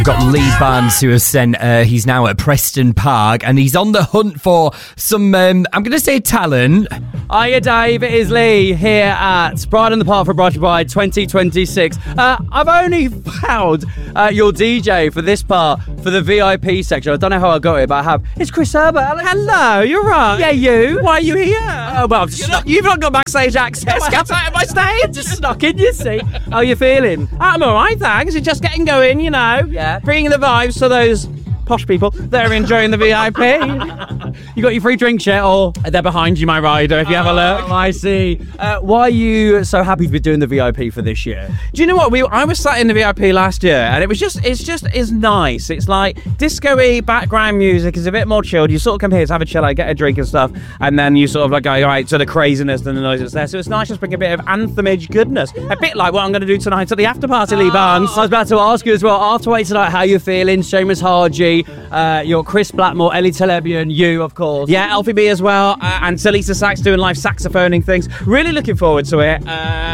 We've got Lee Barnes who has sent, he's now at Preston Park and he's on the hunt for some, I'm going to say talent. Hiya Dave, it is Lee here at Bride in the Park for Bride Pride 2026. I've only found your DJ for this part, for the VIP section. I don't know how I got it, but I have. It's Chris Herbert. Hello, you're right. Yeah, you. Why are you here? Oh, well, I've just You've not got backstage access. Get out of my stage. just snuck in, you see. How are you feeling? I'm alright, thanks. It's just getting going, you know. Yeah. Bringing the vibes to those posh people that are enjoying the VIP. You got your free drinks yet, or? They're behind you, my rider, if you have a look. Oh, I see. Why are you so happy to be doing the VIP for this year? Do you know what? I was sat in the VIP last year, and it's nice. It's like disco-y background music. It's a bit more chilled. You sort of come here to have a chill out, get a drink and stuff, and then you sort of like go, all right, to the craziness and the noise that's there. So it's nice just bring a bit of anthem-age goodness. A bit like what I'm going to do tonight at the after party, Lee Barnes. I was about to ask you as well, after eight tonight, how you feeling? Seamus Harji, you're Chris Blackmore, Ellie Telebian, you, of course. Yeah, Alfie B as well, and Talisa Sax doing live saxophoning things. Really looking forward to it.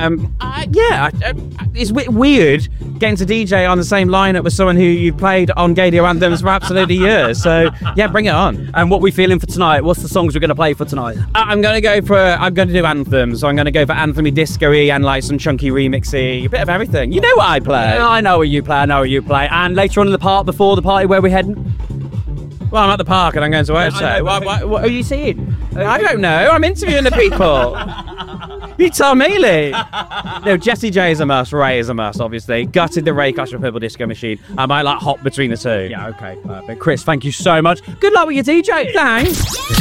It's weird getting to DJ on the same lineup with someone who you've played on Gadio anthems for absolutely years. So yeah, bring it on. And what we feeling for tonight? What's the songs we're going to play for tonight? I'm going to do anthems. So I'm going to go for anthemy disco-y and like some chunky remixy, a bit of everything. You know what I play. Yeah, I know what you play. And later on in the park, before the party, where we heading? Well, I'm at the park and I'm going to work. So What are you seeing? I don't know. I'm interviewing the people. You tell me, Lee. No, Jessie J is a must. Ray is a must, obviously. Gutted the Ray Clash of Purple Disco Machine. I might like hop between the two. Yeah, okay, perfect. Chris, thank you so much. Good luck with your DJ. Thanks.